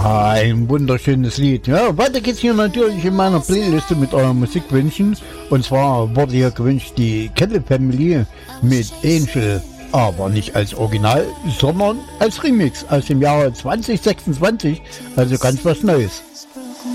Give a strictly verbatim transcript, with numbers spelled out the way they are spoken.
Ein wunderschönes Lied. Ja, weiter geht's hier natürlich in meiner Playliste mit euren Musikwünschen. Und zwar wurde hier gewünscht die Kettle Family mit Angel. Aber nicht als Original, sondern als Remix aus dem Jahre zwanzig sechsundzwanzig. Also ganz was Neues.